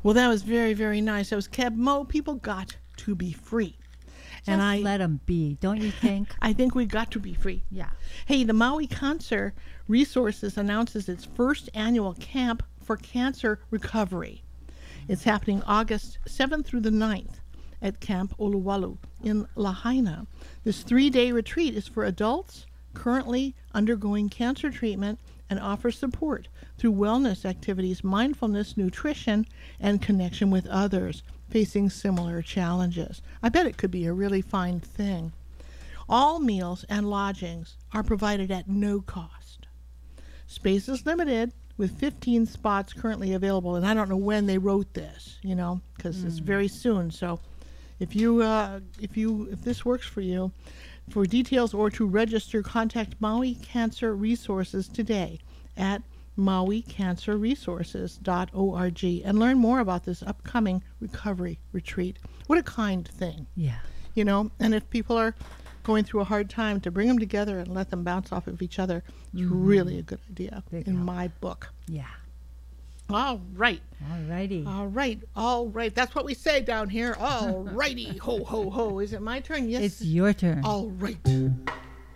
Well, that was very, very nice. That was Keb Mo. People got to be free. Just let them be, don't you think? I think we got to be free. Yeah. Hey, the Maui Cancer Resources announces its first annual camp for cancer recovery. It's happening August 7th through the 9th at Camp Oluwalu in Lahaina. This 3-day retreat is for adults currently undergoing cancer treatment and offers support through wellness activities, mindfulness, nutrition, and connection with others facing similar challenges. I bet it could be a really fine thing. All meals and lodgings are provided at no cost. Space is limited with 15 spots currently available, and I don't know when they wrote this, because it's very soon. So if this works for you, for details or to register, contact Maui Cancer Resources today at mauicancerresources.org and learn more about this upcoming recovery retreat. What a kind thing. Yeah. And if people are going through a hard time, to bring them together and let them bounce off of each other is really a good idea in my book. Yeah. All right. All righty. All right. All right. That's what we say down here. All righty. Ho, ho, ho. Is it my turn? Yes. It's your turn. All right.